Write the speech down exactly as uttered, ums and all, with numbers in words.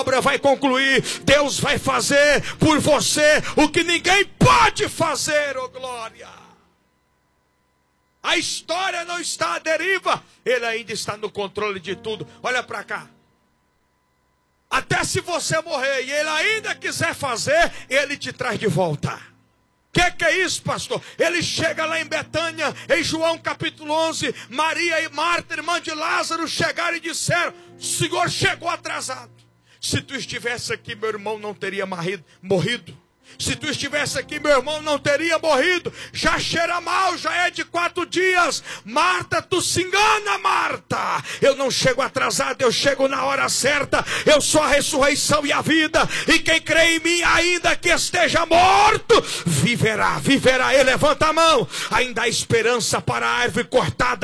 obra vai concluir. Deus vai fazer por você o que ninguém pode fazer, oh glória. A história não está à deriva, Ele ainda está no controle de tudo. Olha para cá. Até se você morrer e Ele ainda quiser fazer, Ele te traz de volta. O que, que é isso, pastor? Ele chega lá em Betânia, em João capítulo onze, Maria e Marta, irmã de Lázaro, chegaram e disseram: o Senhor chegou atrasado. Se tu estivesse aqui, meu irmão não teria morrido. Se tu estivesse aqui, meu irmão não teria morrido. Já cheira mal, já é de quatro dias. Marta, tu se engana, Marta. Eu não chego atrasado, eu chego na hora certa. Eu sou a ressurreição e a vida. E quem crê em mim, ainda que esteja morto, viverá, viverá. E levanta a mão. Ainda há esperança para a árvore cortada.